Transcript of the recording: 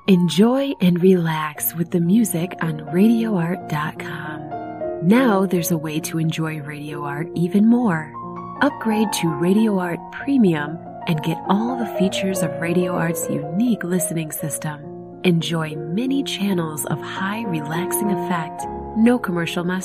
Enjoy and relax with the music on RadioArt.com. Now there's a way to enjoy Radio Art even more. Upgrade to Radio Art Premium and get all the features of Radio Art's unique listening system. Enjoy many channels of high relaxing effect, no commercial messages.